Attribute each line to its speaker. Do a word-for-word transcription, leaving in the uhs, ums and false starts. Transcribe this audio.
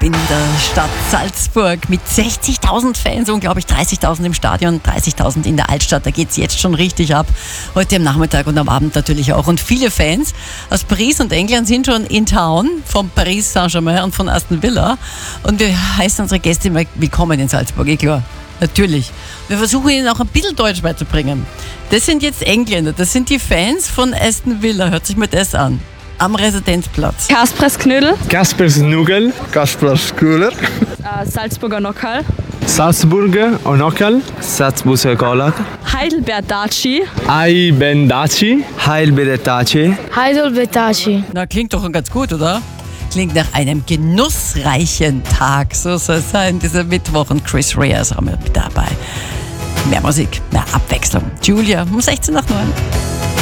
Speaker 1: in der Stadt Salzburg mit sechzigtausend Fans, unglaublich, dreißigtausend im Stadion, dreißigtausend in der Altstadt. Da geht es jetzt schon richtig ab. Heute am Nachmittag und am Abend natürlich auch. Und viele Fans aus Paris und England sind schon in Town, von Paris Saint-Germain und von Aston Villa. Und wir heißen unsere Gäste immer willkommen in Salzburg, eh klar. Natürlich. Wir versuchen ihnen auch ein bisschen Deutsch beizubringen. Das sind jetzt Engländer, das sind die Fans von Aston Villa. Hört sich mal das an. Am Residenzplatz.
Speaker 2: Kaspers Knödel.
Speaker 3: Kaspers Nugel.
Speaker 4: Kaspers Köhler.
Speaker 2: Äh, Salzburger Nockerl.
Speaker 3: Salzburger Nockerl.
Speaker 4: Salzburger Kolak.
Speaker 2: Heidelberdaci.
Speaker 3: Aibendaci.
Speaker 4: Heilbedetace.
Speaker 5: Heidelberdaci.
Speaker 1: Na, klingt doch ganz gut, oder? Klingt nach einem genussreichen Tag. So soll es sein, dieser Mittwoch. Und Chris Rea ist auch mit dabei. Mehr Musik, mehr Abwechslung. Julia, um sechzehn nach neun.